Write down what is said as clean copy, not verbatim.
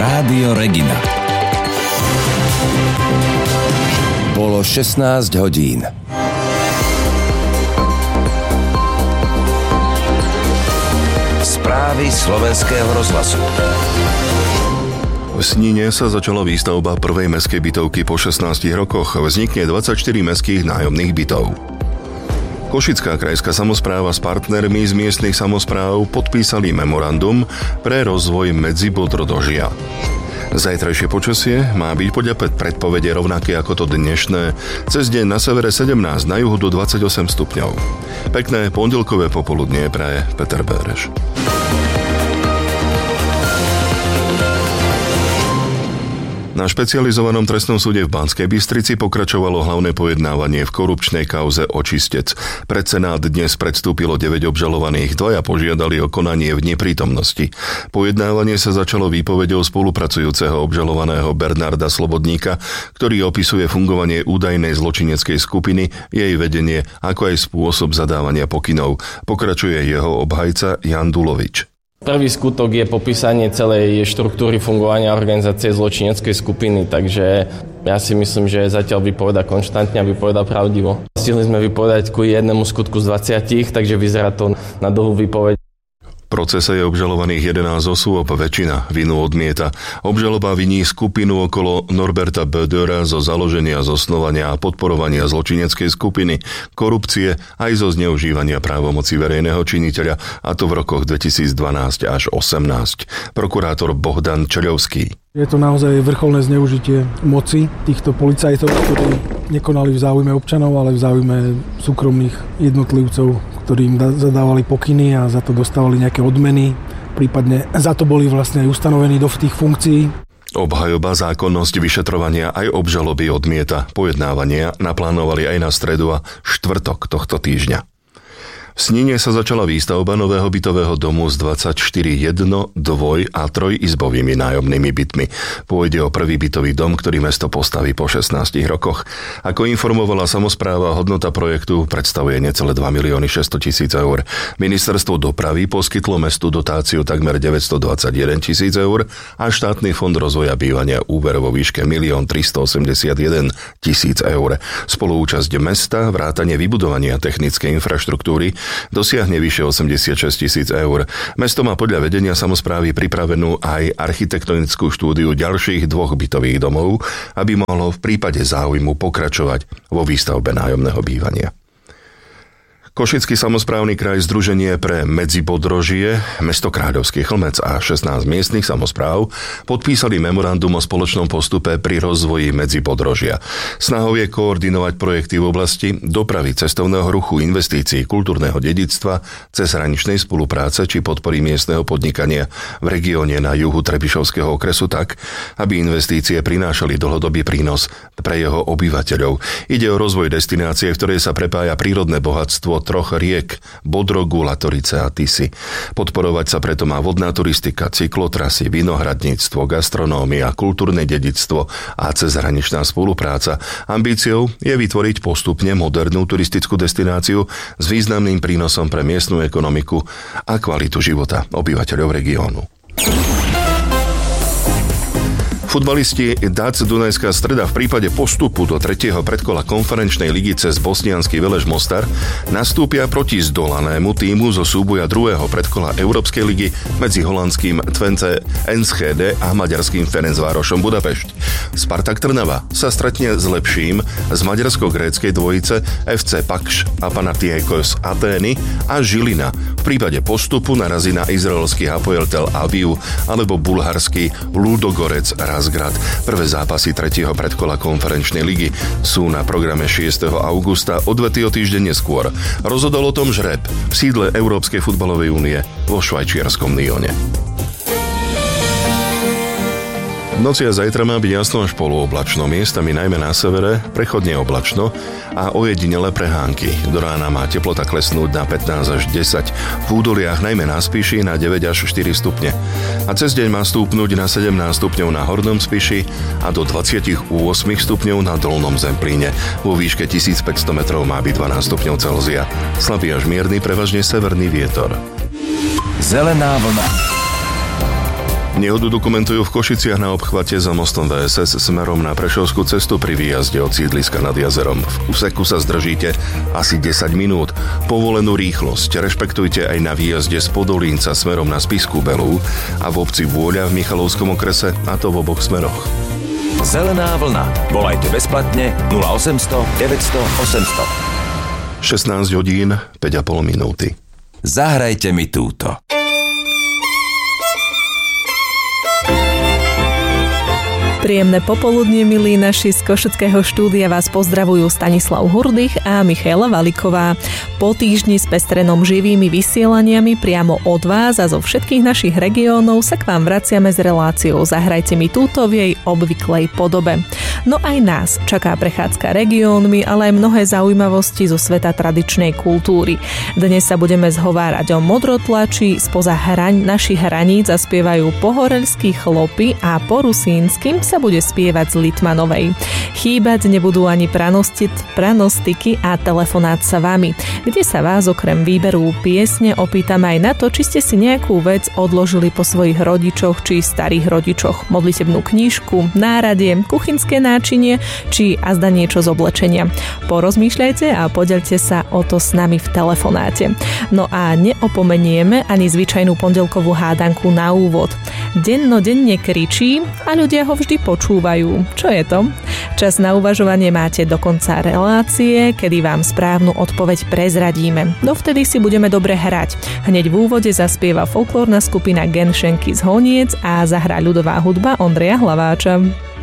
Rádio Regina. Bolo 16 hodín. Správy Slovenského rozhlasu. V Snine sa začala výstavba prvej mestskej bytovky po 16 rokoch. Vznikne 24 mestských nájomných bytov. Košická krajská samospráva s partnermi z miestnych samospráv podpísali memorandum pre rozvoj Medzibodrožia. Zajtrajšie počasie má byť podľa predpovede rovnaké ako to dnešné. Cez deň na severe 17, na juhu do 28 stupňov. Pekné pondelkové popoludnie praje Peter Béreš. Na špecializovanom trestnom súde v Banskej Bystrici pokračovalo hlavné pojednávanie v korupčnej kauze Očistec. Pred Senát dnes predstúpilo 9 obžalovaných, dvaja požiadali o konanie v neprítomnosti. Pojednávanie sa začalo výpovedou spolupracujúceho obžalovaného Bernarda Slobodníka, ktorý opisuje fungovanie údajnej zločineckej skupiny, jej vedenie, ako aj spôsob zadávania pokynov. Pokračuje jeho obhajca Jan Dulovič. Prvý skutok je popísanie celej štruktúry fungovania organizácie zločineckej skupiny, takže ja si myslím, že zatiaľ vypovedá konštantne a vypovedá pravdivo. Stihli sme vypovedať ku jednému skutku z 20, takže vyzerá to na dlhú výpoveď. V procese je obžalovaných 11 osôb, väčšina vinu odmieta. Obžaloba viní skupinu okolo Norberta Bödöra zo založenia, zosnovania a podporovania zločineckej skupiny, korupcie aj zo zneužívania právomoci verejného činiteľa, a to v rokoch 2012 až 2018. Prokurátor Bohdan Čeľovský. Je to naozaj vrcholné zneužitie moci týchto policajtov, ktorí nekonali v záujme občanov, ale v záujme súkromných jednotlivcov, ktorí im zadávali pokyny a za to dostávali nejaké odmeny, prípadne za to boli vlastne aj ustanovení do tých funkcií. Obhajoba zákonnosť vyšetrovania aj obžaloby odmieta. Pojednávania naplánovali aj na stredu a štvrtok tohto týždňa. V Snine sa začala výstavba nového bytového domu s 24 jedno-, dvoj- a trojizbovými nájomnými bytmi. Pôjde o prvý bytový dom, ktorý mesto postaví po 16 rokoch. Ako informovala samospráva, hodnota projektu predstavuje necelé 2 600 000 eur. Ministerstvo dopravy poskytlo mestu dotáciu takmer 921 000 eur a štátny fond rozvoja bývania úver vo výške 1 381 000 eur. Spoluúčasť mesta, vrátane vybudovania technickej infraštruktúry dosiahne vyše 86 000 eur. Mesto má podľa vedenia samosprávy pripravenú aj architektonickú štúdiu ďalších 2 bytových domov, aby mohlo v prípade záujmu pokračovať vo výstavbe nájomného bývania. Košický samosprávny kraj, Združenie pre Medzibodrožie, mesto Kráľovský Chlmec a 16 miestnych samospráv podpísali memorandum o spoločnom postupe pri rozvoji Medzibodrožia. Snahou je koordinovať projekty v oblasti dopravy, cestovného ruchu, investícií, kultúrneho dedičstva, cezhraničnej spolupráce či podpory miestneho podnikania v regióne na juhu Trebišovského okresu tak, aby investície prinášali dlhodobý prínos pre jeho obyvateľov. Ide o rozvoj destinácie, v ktorej sa prepája prírodné bohatstvo 3 riek, Bodrogu, Latorice a Tisy. Podporovať sa preto má vodná turistika, cyklotrasy, vinohradníctvo, gastronómia, kultúrne dedičstvo a cezhraničná spolupráca. Ambíciou je vytvoriť postupne modernú turistickú destináciu s významným prínosom pre miestnu ekonomiku a kvalitu života obyvateľov regiónu. Futbalisti DAC Dunajská Streda v prípade postupu do 3. predkola konferenčnej ligy cez bosniansky Veleš Mostar nastúpia proti zdolanému tímu zo súboja 2. predkola Európskej ligy medzi holandským Twente Enschede a maďarským Ferencvárošom Budapešť. Spartak Trnava sa stretne s lepším z maďarsko-gréckej dvojice FC Pakš a Panathinaikos Atény a Žilina. V prípade postupu narazí na izraelský Hapoel Tel Aviv alebo bulharský Ludogorec Razgrad. Prvé zápasy 3. predkola konferenčnej ligy sú na programe 6. augusta, o 2 týždeň neskôr. Rozhodol o tom žreb v sídle Európskej futbalovej únie vo švajčiarskom Lyone. V noci a zajtra má byť jasno až polooblačno, miestami najmä na severe prechodne oblačno a ojedinele prehánky. Do rána má teplota klesnúť na 15 až 10, v údoliach najmä na Spiši na 9 až 4 stupne. A cez deň má stúpnuť na 17 stupňov na Hornom Spiši a do 28 stupňov na Dolnom Zemplíne. Vo výške 1500 metrov má byť 12 stupňov Celzia. Slabý až mierny, prevažne severný vietor. Zelená vlna. Nehodu dokumentujú v Košiciach na obchvate za mostom VSS smerom na Prešovskú cestu pri výjazde od sídliska nad jazerom. V úseku sa zdržíte asi 10 minút. Povolenú rýchlosť rešpektujte aj na výjazde z Podolínca smerom na Spišskú Belú a v obci Vôľa v Michalovskom okrese, a to v oboch smeroch. Zelená vlna. Volajte bezplatne 0800 900 800. 16 hodín, 5,5 minúty. Zahrajte mi túto. Príjemné popoludnie, milí naši, z Košického štúdia vás pozdravujú Stanislav Hurdych a Michaela Valiková. Po týždni s pestrenom živými vysielaniami priamo od vás a zo všetkých našich regiónov sa k vám vraciame s reláciou Zahrajte mi túto v jej obvyklej podobe. No aj nás čaká prechádzka regiónmi, ale aj mnohé zaujímavosti zo sveta tradičnej kultúry. Dnes sa budeme zhovárať o modrotlači, spoza našich hraníc zaspievajú pohorelskí chlopy a po rusínskym sa bude spievať z Litmanovej. Chýbať nebudú ani pranostiky a telefonát sa vami, kde sa vás okrem výberu piesne opýtame aj na to, či ste si nejakú vec odložili po svojich rodičoch či starých rodičoch. Modlitebnú knižku, náradie, kuchynské náčinie či azda niečo z oblečenia. Porozmýšľajte a podeľte sa o to s nami v telefonáte. No a neopomenieme ani zvyčajnú pondelkovú hádanku na úvod. Dennodenne kričí a ľudia ho vždy počúvajú. Čo je to? Čas na uvažovanie máte do konca relácie, kedy vám správnu odpoveď prezradíme. Dovtedy si budeme dobre hrať. Hneď v úvode zaspieva folklórna skupina Genšenky z Honiec a zahrá ľudová hudba Ondreja Hlaváča.